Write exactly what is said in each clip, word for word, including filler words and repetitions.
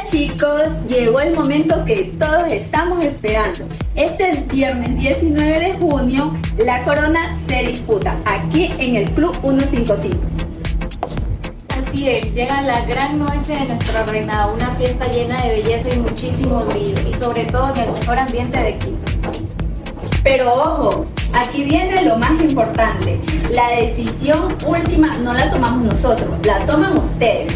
chicos, llegó el momento que todos estamos esperando. Este viernes diecinueve de junio, la corona se disputa aquí en el Club ciento cincuenta y cinco. Así es, llega la gran noche de nuestro reinado, una fiesta llena de belleza y muchísimo brillo, y sobre todo en el mejor ambiente de Quito. Pero ojo, aquí viene lo más importante. La decisión última no la tomamos nosotros, la toman ustedes.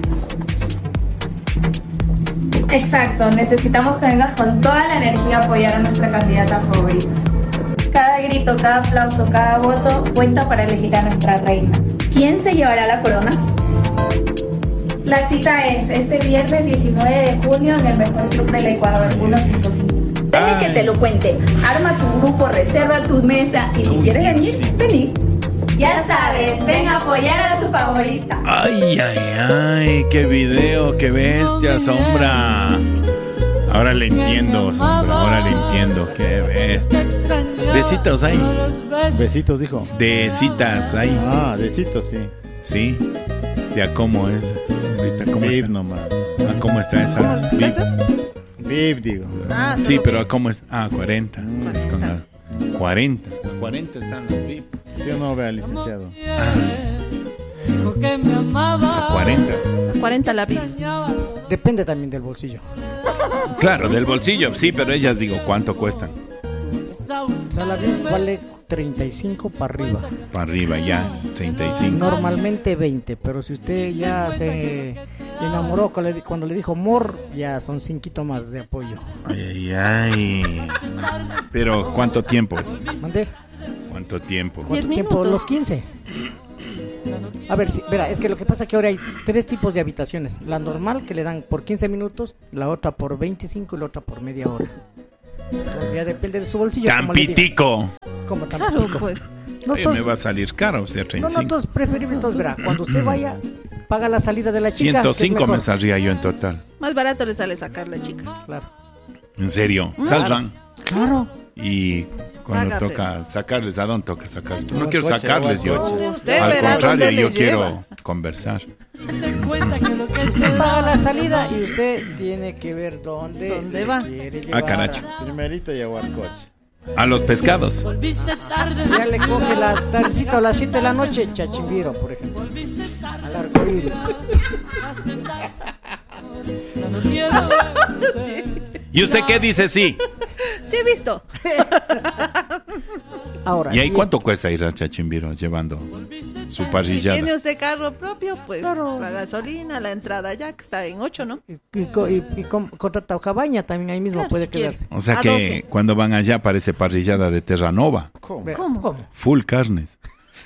Exacto, necesitamos que vengas con toda la energía a apoyar a nuestra candidata favorita. Cada grito, cada aplauso, cada voto cuenta para elegir a nuestra reina. ¿Quién se llevará la corona? La cita es este viernes diecinueve de junio en el mejor club del Ecuador, ciento cincuenta y cinco. Deje que te lo cuente. Arma tu grupo, reserva tu mesa y si quieres venir, vení. Ya sabes, ven a apoyar a tu favorita. Ay, ay, ay, qué video, qué bestia, Sombra. Ahora le entiendo, Sombra, ahora le entiendo, qué bestia. Besitos ahí. Besitos, dijo. De citas ahí. Ah, besitos, sí. Sí. Ya, ¿cómo es? Ahorita, ¿cómo Bib está? nomás. Ah, ¿cómo está esa? ¿Cómo está Bib. esa? Bib, digo. Ah, Sí, solo pero que- ¿cómo es? Ah, cuarenta. Mm. Es con la- cuarenta. cuarenta están los V I P. ¿Sí o no, vea, licenciado? Ah, a cuarenta. cuarenta la vi. Depende también del bolsillo. Claro, del bolsillo, sí, pero ellas digo, ¿cuánto cuestan? O sea, la vi vale treinta y cinco para arriba. Para arriba ya, treinta y cinco. Normalmente veinte, pero si usted ya se enamoró cuando le, cuando le dijo mor, ya son cinquito más de apoyo. Ay, ay, ay. Pero, ¿cuánto tiempo? ¿Mandé? ¿Cuánto tiempo? Diez ¿Cuánto tiempo? minutos. Los quince. A ver, sí, verá, es que lo que pasa es que ahora hay tres tipos de habitaciones. La normal, que le dan por quince minutos, la otra por veinticinco y la otra por media hora. Entonces ya depende de su bolsillo. como le digo. ¡Tampitico! ¿Cómo Claro, Tampitico? pues. No, Oye, entonces- me va a salir caro, o sea, no, treinta y no, cinco. entonces preferible, entonces verá, cuando usted vaya, paga la salida de la chica. ciento que es cinco mejor. me saldría yo en total. Más barato le sale sacar la chica. Claro. En serio, Claro. saldrán. Claro. Y cuando Págate. toca sacarles, ¿a dónde toca sacarles? No Al quiero coche, sacarles al yo. coche. Usted Al verá contrario, dónde yo le quiero lleva. conversar. Usted paga la salida y usted tiene que ver dónde, ¿Dónde le va? quiere Ah, llevar. caracho. Primerito y aguar coche. A los pescados. Ya le coge la tardecita a las siete de la noche, Chachimbiro, por ejemplo. Al arco iris. ¿Y usted qué dice sí? Sí, he visto. Ahora, ¿Y ahí si cuánto cuesta ir a Chachimbiro llevando su Si parrillada? tiene usted carro propio, pues Claro. la gasolina, la entrada ya, que está en ocho, ¿no? es- Y, co- y, y com- contrata cabaña también ahí mismo Claro, puede si quiere. quedarse. O sea A que doce. cuando van allá parece parrillada de Terranova. ¿Cómo? Vea, ¿Cómo? ¿Cómo? Full carnes.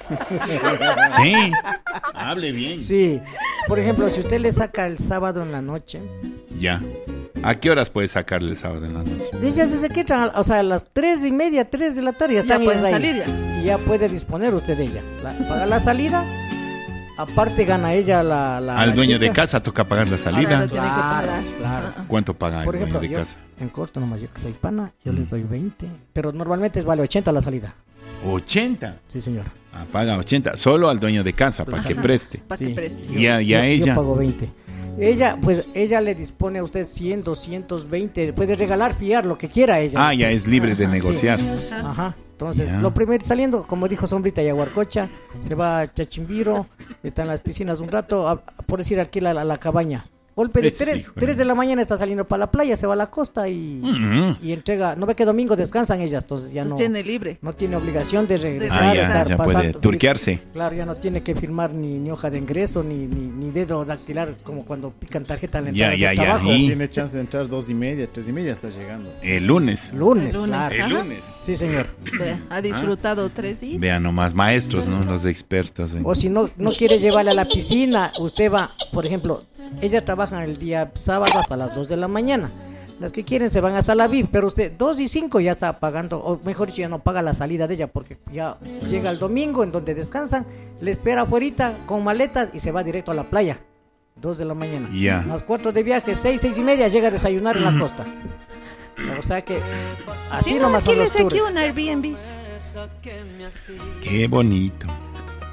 Sí. Hable bien. Sí. Por ejemplo, si usted le saca el sábado en la noche, Ya. ¿A qué horas puede sacarle el sábado en la noche? de ellas se que entran, o sea, a las tres y media, tres de la tarde ya Ya están pueden ellas ahí. salir ya. Y ya puede disponer usted de ella. La- paga la salida, aparte gana ella la... la Al la dueño de chica. casa toca pagar la Ahora salida. lo tiene que Claro, pagar. claro. Ah, ah. ¿Cuánto paga el Por dueño ejemplo, de yo, casa? en corto nomás, yo que soy pana, yo Mm. les doy veinte, pero normalmente vale ochenta la salida. ochenta. Sí, señor. Ah, paga ochenta. Solo al dueño de casa para que Ajá. preste. Para Sí. que preste. Y a, y a Yo- ella. Yo pago veinte. Ella, pues, ella le dispone a usted cien, doscientos veinte, puede regalar, fiar, lo que quiera ella. Ah, ya es libre de Ajá, negociar. Ajá. Entonces, Ya. lo primero saliendo, como dijo Sombrita, Yaguarcocha, se va a Chachimbiro, está en las piscinas un rato, a- por decir, alquila la, la cabaña. Golpe de Ese tres, hijo de- tres de la mañana está saliendo para la playa, se va a la costa y, Mm. y entrega. No ve que domingo descansan ellas, entonces ya Entonces no, tiene libre. no tiene obligación de regresar, Ah, ya, estar ya puede pasando. turquearse. Claro, ya no tiene que firmar ni, ni hoja de ingreso, ni, ni, ni dedo dactilar, como cuando pican tarjeta en la Ya, entrada ya, del ya. trabajo. Y- Tiene chance de entrar dos y media, tres y media está llegando. El lunes. Lunes, Lunes, claro. El Ajá. lunes. Sí, señor. Vea, ha disfrutado tres días. Vean nomás, maestros, ¿no? Los expertos. ¿eh? O si no, no quiere llevarle a la piscina, usted va, por ejemplo, ella trabaja el día sábado hasta las dos de la mañana. Las que quieren se van a Salaví, pero usted dos y cinco ya está pagando, o mejor dicho, ya no paga la salida de ella, porque ya llega el domingo en donde descansan, le espera afuera con maletas y se va directo a la playa. Dos de la mañana. Ya. Las cuatro de viaje, seis, seis y media llega a desayunar en la costa. O sea que así Si no, nomás son los alquílese aquí tours. un Airbnb. Qué bonito.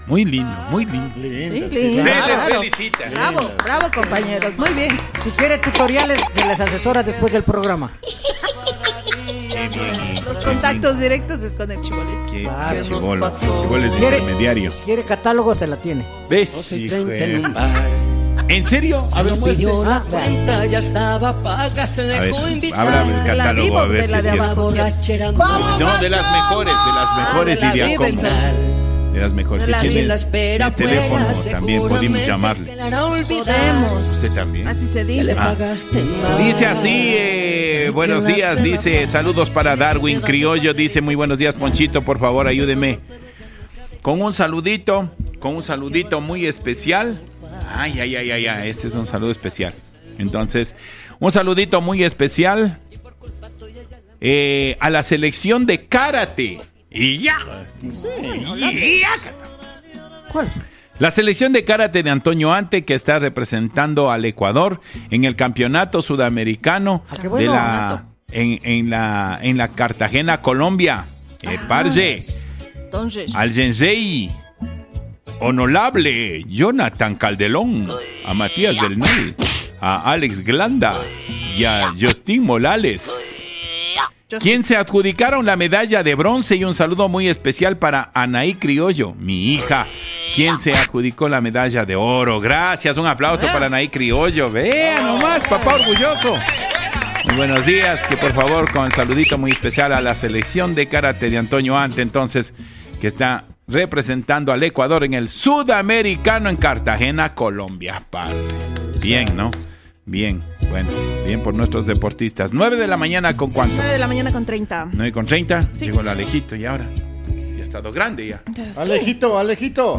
Muy lindo, muy lindo. Sí, Lindo, lindo. Se Claro. les felicita. Bravo, bravo compañeros, muy bien. Si quiere tutoriales, se les asesora después del programa. Qué bien. Los contactos directos es con el chibolito. Qué Claro. qué chibolo. Chibolo es ¿Quiere, intermediario. si quiere catálogo, se la tiene. ¿Ves? Hijo de- ¿En serio? A ver, muestre. Ah, vea. Ya estaba paga, se A ver, dejó habla invitar. del La catálogo, vivo a ver de si la es de cierto. abajo. Borrachera No, de las mejores, de las mejores Ah, y de de la Acom. Viven. De las mejores. De la Si en tiene la espera el teléfono, pueda, también podemos seguramente llamarle. te la hará olvidar. Podemos. Usted también. Así se Que le dice. pagaste mal. Dice así, eh, buenos días, dice, saludos para Darwin Criollo, dice, muy buenos días, Ponchito, por favor, ayúdeme. Con un saludito, con un saludito muy especial. Ay, ay, ay, ay, ay, este es un saludo especial. Entonces, un saludito muy especial eh, a la selección de karate. Y ya. Y ya. ¿Cuál? La selección de karate de Antonio Ante, que está representando al Ecuador en el campeonato sudamericano Ah, qué bueno. de la en, en la en la Cartagena, Colombia. Eh, parce, Entonces, al sensei honorable Jonathan Calderón, a Matías del Nel, a Alex Glanda y a Justin Morales, quien se adjudicaron la medalla de bronce, y un saludo muy especial para Anaí Criollo, mi hija, quien se adjudicó la medalla de oro. Gracias, un aplauso para Anaí Criollo. Vean nomás, papá orgulloso. Muy buenos días, que por favor con el saludito muy especial a la selección de karate de Antonio Ante, entonces, que está representando al Ecuador en el Sudamericano en Cartagena, Colombia. Parce. Bien, ¿no? Bien, bueno, bien por nuestros deportistas. nueve de la mañana, ¿con cuánto? nueve de la mañana con treinta. nueve con treinta, Sí. llegó el Alejito y ahora ya ha estado grande ya. Alejito, Alejito.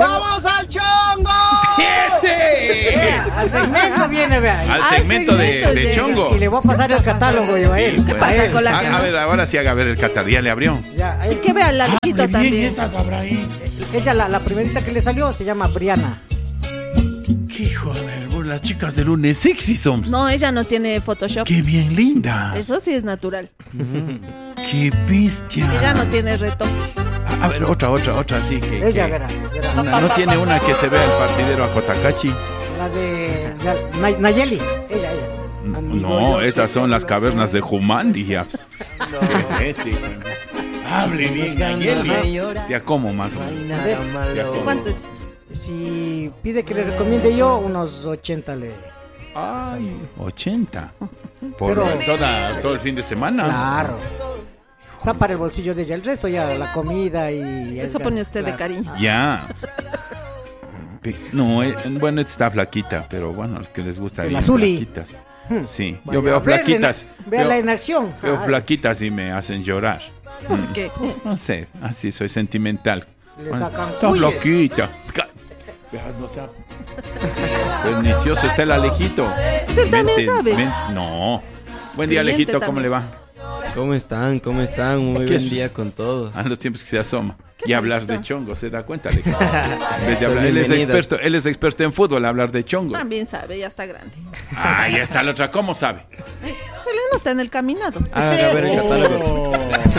¡Ese! Al segmento viene, vea. Al Al segmento de, segmento de llega. Chongo. Y le voy a pasar el catálogo yo a él. Sí, bueno. A él. con la- A, a ver, ahora sí haga ver el catar, ya le abrió. Ya, a él. Que vea el Alejito también. esas habrá ahí. Ella, la, la primerita que le salió, se llama Briana. ¡Qué hijo de las chicas de lunes sexy somos! No, ella no tiene Photoshop. ¡Qué bien linda! Eso sí es natural. ¡Qué bestia! Ella no tiene retoque. A ver, otra, otra, otra, así que... Ella, que- verá. verá. Una, no tiene una que se vea el partidero a Cotacachi. La de, de Nay- Nayeli. Ella, ella. No, esas son las cavernas de Jumandi, ya. Qué bestia. Hable bien, Nayeli. Ya como más o menos. Ya como. ¿Cuánto es? Si pide que le recomiende yo, unos ochenta le. Ay, ochenta. Por Pero- toda, todo el fin de semana. Claro. Está para el bolsillo de ella. El resto ya, la comida y... Eso el- pone usted de claro. cariño. Ya. Pe- No, eh, bueno, esta está flaquita, pero bueno, a los que les gusta El bien azuli. flaquitas. Hmm. Sí, Vaya, yo veo a ver, flaquitas. en- Véala Veo, en acción. veo Ay, flaquitas y me hacen llorar. ¿Por Mm. qué? No sé, así soy sentimental. Le sacan Está cuyes. flaquita. Ca- Veas, no sea... Pernicioso está el Alejito. Sí, él también sabe. ven- No. Buen día, Cliente Alejito, ¿cómo también. le va? ¿Cómo están? ¿Cómo están? Muy ¿Qué buen es? día con todos. A los tiempos que se asoma. ¿Qué Y es hablar esto? de chongo, ¿se da cuenta, Alejito? En vez de hablar, él es Bienvenidas. experto, él es experto en fútbol, hablar de chongo. También sabe, ya está grande. Ah, ya está la otra, ¿cómo sabe? Se le nota en el caminado. Haga ver el catálogo.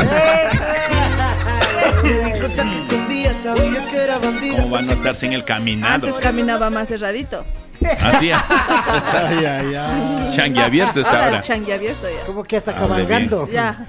¿Cómo va a notarse en el caminado? Antes caminaba más cerradito. Así, Ay, ay, ay. changui abierto está Ahora ahora. el changui abierto ya. Como que hasta Hable cabalgando. Ya.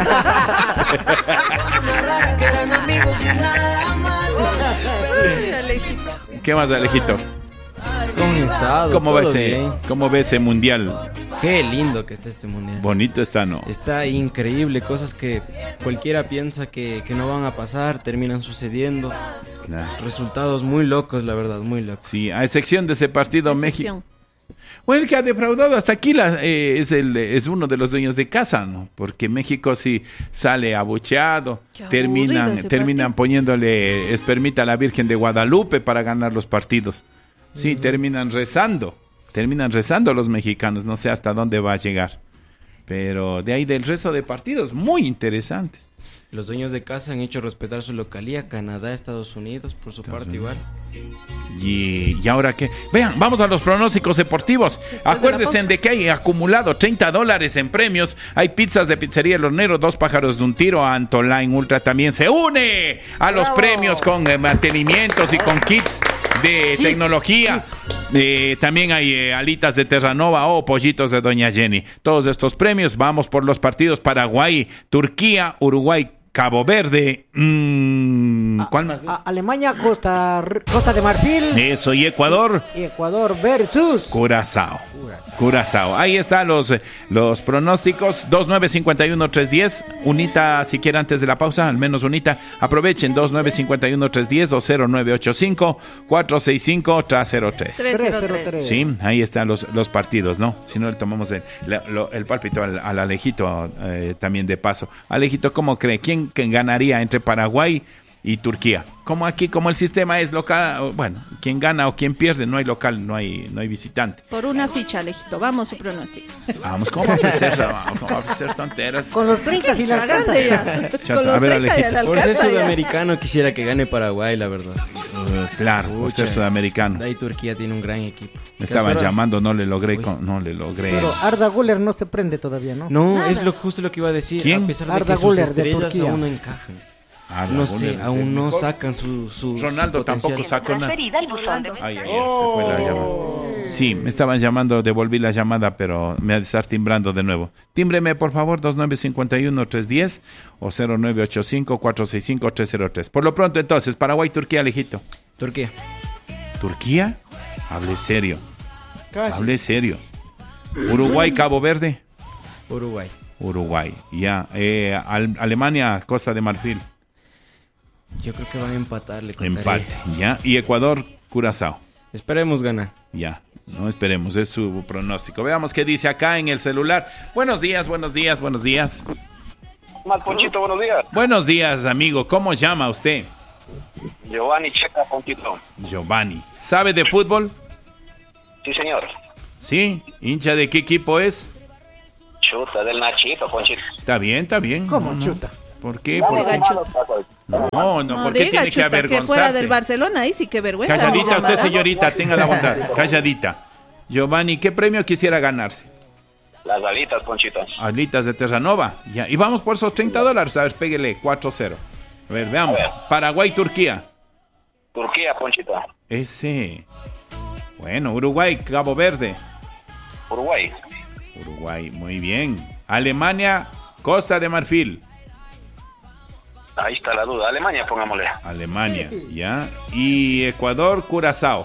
Ay, Alejito. ¿Qué más, Alejito? ¿Cómo han estado? ¿Cómo va ¿Todo ese, bien? cómo ve ese mundial? Qué lindo que está este mundial. Bonito está, ¿no? Está increíble, cosas que cualquiera piensa que, que no van a pasar, terminan sucediendo. Nah. Resultados muy locos, la verdad, muy locos. Sí, a excepción de ese partido México. Excepción. Bueno, el que ha defraudado hasta aquí la- eh, es, el, es uno de los dueños de casa, ¿no? Porque México sí sale abucheado, Qué terminan, aburrido ese terminan partido. poniéndole espermita a la Virgen de Guadalupe para ganar los partidos. Sí, terminan rezando, terminan rezando los mexicanos, no sé hasta dónde va a llegar. Pero de ahí del resto de partidos, muy interesantes. Los dueños de casa han hecho respetar su localía, Canadá, Estados Unidos, por su Estados parte Unidos. igual. Y, y ahora qué, vean, vamos a los pronósticos deportivos. Acuérdense de, de que hay acumulado treinta dólares en premios. Hay pizzas de Pizzería El Hornero, dos pájaros de un tiro. Antoline Ultra también se une a los ¡Bravo! premios con eh, mantenimientos y con kits de Kits, tecnología. Eh, también hay eh, alitas de Terranova o pollitos de Doña Jenny. Todos estos premios, vamos por los partidos Paraguay, Turquía, Uruguay, Cabo Verde. Mmm, ¿Cuál más? A- Alemania, Costa, R- Costa de Marfil, Eso, y Ecuador, y Ecuador versus Curazao. Curazao. Ahí están los, eh, los pronósticos. dos nueve cinco uno tres uno cero. Unita, si quiere antes de la pausa, al menos unita. Aprovechen dos nueve cinco uno tres uno cero o cero nueve ocho cinco cuatro seis cinco tres cero tres. tres cero tres. tres. Sí, ahí están los, los partidos, ¿no? Si no, le tomamos el, la- lo- el pálpito al, al Alejito eh, también de paso. Alejito, ¿cómo cree? ¿Quién, quién ganaría entre Paraguay y Turquía? Como aquí, como el sistema es local, bueno, quien gana o quien pierde, no hay local, no hay, no hay visitante. Por una ficha, Alejito. Vamos, su pronóstico. Vamos, ¿cómo va a ofrecer, vamos, ¿cómo va a ofrecer tonteras? con los treinta si le alcanza. Grande ya. Chato, Con los a ver, treinta ya Alejito. le Por ser alcanza ya. sudamericano quisiera que gane Paraguay, la verdad. Uh, claro, por ser Pucha. sudamericano. Ahí Turquía tiene un gran equipo. Me estaban Hasta ahora- llamando, no le logré, Uy. con- no le logré. Pero Arda Güler no se prende todavía, ¿no? No, Nada. es lo justo lo que iba a decir. ¿Quién? A pesar de Arda que sus Güler, de estrellas Turquía. aún no encajan. Ah, No Raúl, sé, el- aún el no mejor. sacan su, su Ronaldo su tampoco potencial. sacó nada. Transferida al buzón de Ay, ay, ay, se fue la llamada. Sí, me estaban llamando, devolví la llamada, pero me ha de estar timbrando de nuevo. Tímbreme, por favor, dos nueve cinco uno tres uno cero o cero nueve ocho cinco cuatro seis cinco tres cero tres. Por lo pronto, entonces, Paraguay, Turquía, Alejito. Turquía. ¿Turquía? Hable serio, Casi. hable serio. Uruguay, Cabo Verde. Uruguay. Uruguay, ya. Eh, Al- Alemania, Costa de Marfil. Yo creo que van a empatar, le contaré. Empate, ya. Y Ecuador, Curazao. Esperemos ganar. Ya, no esperemos, es su pronóstico. Veamos qué dice acá en el celular. Buenos días, buenos días, buenos días. Mal Ponchito, buenos días. Buenos días, amigo. ¿Cómo llama usted? Giovanni Checa, Ponchito. Giovanni. ¿Sabe de fútbol? Sí, señor. Sí. ¿Hincha de qué equipo es? Chuta, del Nachito, Ponchito. Está bien, está bien. ¿Cómo No, no. chuta? ¿Por qué? No ¿Por diga qué? chuta. No, no, No, ¿por qué diga, tiene que chuta, que fuera avergonzarse? del Barcelona, ahí sí que vergüenza. nos Calladita, usted, llamará. señorita, tenga la bondad. Calladita. Giovanni, ¿qué premio quisiera ganarse? Las alitas, Ponchito. Alitas de Terranova. Ya. Y vamos por esos treinta dólares. A ver, pégale, cuatro cero. A ver, veamos. A ver. Paraguay, Turquía. Turquía, Ponchito. Ese. Bueno, Uruguay, Cabo Verde. Uruguay. Uruguay, muy bien. Alemania, Costa de Marfil. Ahí está la duda. Alemania, pongámosle. Alemania, ya. Y Ecuador, Curazao.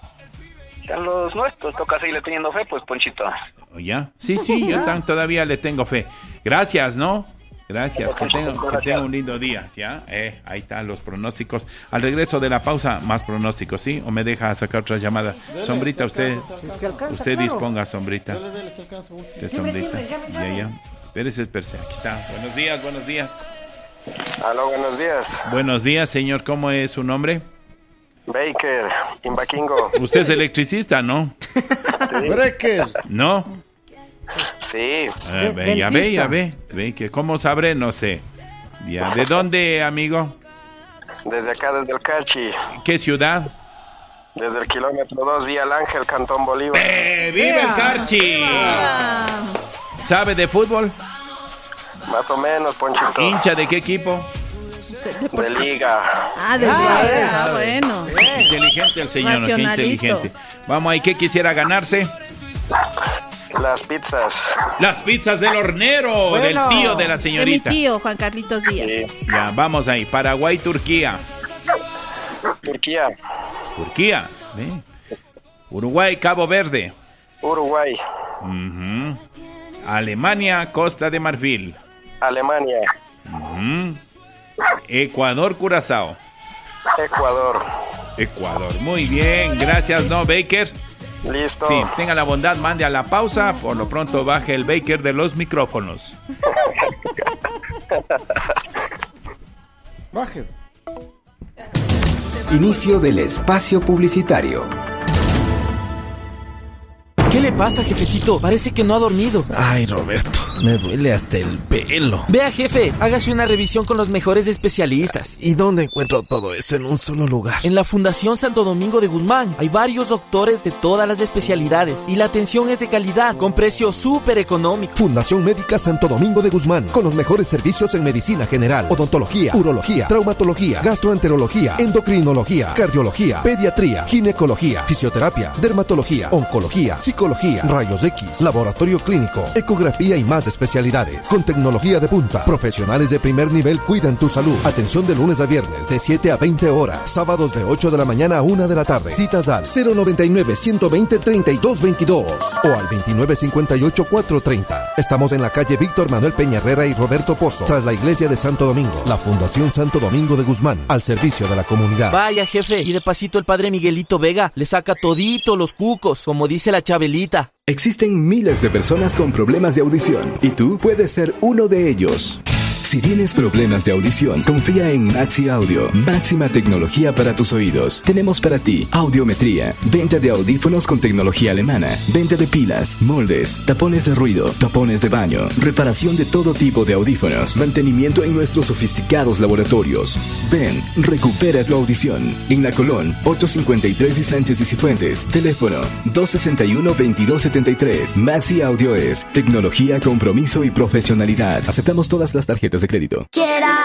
A los nuestros toca seguirle teniendo fe, pues, Ponchito. ¿Ya? Sí, sí, yo tan- todavía le tengo fe. Gracias, ¿no? Gracias, que tenga, que tenga un lindo día, ¿ya? Eh, ahí están los pronósticos. Al regreso de la pausa, más pronósticos, ¿sí? ¿O me deja sacar otras llamadas? Sombrita, usted, Si es que alcanza, usted claro. disponga, Sombrita. Dale, dale, se alcanza. De sombrita. Ya, ya. Espérese, espérese. Aquí está. Buenos días, buenos días. Aló, buenos días. Buenos días, señor. ¿Cómo es su nombre? Baker, Imbaquingo. Usted es electricista, ¿no? Breaker. ¿No? Sí. Ah, ve, ya ve, ya ve. Ve que cómo sabré, no sé. Ya. ¿De dónde, amigo? Desde acá, desde el Cachi. ¿Qué ciudad? Desde el kilómetro dos, Vía El Ángel, Cantón Bolívar. ¡Eh, viva el Carchi! Ah, ¿Sabe de fútbol? Más o menos, Ponchito. ¿Hincha de qué equipo? De Liga. ah, de saber, ah, bueno. Inteligente el señor, qué Nacionalito. inteligente. Vamos ahí, ¿qué quisiera ganarse? Las pizzas. Las pizzas del hornero, Bueno. del tío de la De mi señorita. tío, Juan Carlitos Díaz. Sí. Ya, vamos ahí. Paraguay, Turquía. Turquía. Turquía. ¿ve? Uruguay, Cabo Verde. Uruguay. Ujú. Alemania, Costa de Marfil. Alemania. Ujú. Ecuador, Curazao. Ecuador. Ecuador. Muy bien, gracias, ¿no, Baker? Listo. Sí, tenga la bondad, mande a la pausa. Por lo pronto baje el Baker de los micrófonos. Baje. Inicio del espacio publicitario. ¿Qué le pasa, jefecito? Parece que no ha dormido. Ay, Roberto, me duele hasta el pelo. Vea, jefe, hágase una revisión con los mejores especialistas. ¿Y dónde encuentro todo eso en un solo lugar? En la Fundación Santo Domingo de Guzmán. Hay varios doctores de todas las especialidades y la atención es de calidad, con precios súper económicos. Fundación Médica Santo Domingo de Guzmán, con los mejores servicios en medicina general, odontología, urología, traumatología, gastroenterología, endocrinología, cardiología, pediatría, ginecología, fisioterapia, dermatología, oncología, psicología, rayos X, laboratorio clínico, ecografía y más especialidades. Con tecnología de punta, profesionales de primer nivel cuidan tu salud. Atención de lunes a viernes de siete a veinte horas, sábados de ocho de la mañana a una de la tarde. Citas al cero noventa y nueve, ciento veinte, treinta y dos veintidós o al veintinueve cincuenta y ocho, cuatrocientos treinta. Estamos en la calle Víctor Manuel Peña Herrera y Roberto Pozo, tras la iglesia de Santo Domingo. La Fundación Santo Domingo de Guzmán, al servicio de la comunidad. Vaya, jefe, y de pasito el padre Miguelito Vega le saca todito los cucos, como dice la Chabelita. Existen miles de personas con problemas de audición y tú puedes ser uno de ellos. Si tienes problemas de audición, confía en Maxi Audio, máxima tecnología para tus oídos. Tenemos para ti audiometría, venta de audífonos con tecnología alemana, venta de pilas, moldes, tapones de ruido, tapones de baño, reparación de todo tipo de audífonos, mantenimiento en nuestros sofisticados laboratorios. Ven, recupera tu audición. En La Colón, ochocientos cincuenta y tres y Sánchez y Cifuentes. Teléfono dos sesenta y uno, veintidós setenta y tres. Maxi Audio es tecnología, compromiso y profesionalidad. Aceptamos todas las tarjetas de crédito. Quiera.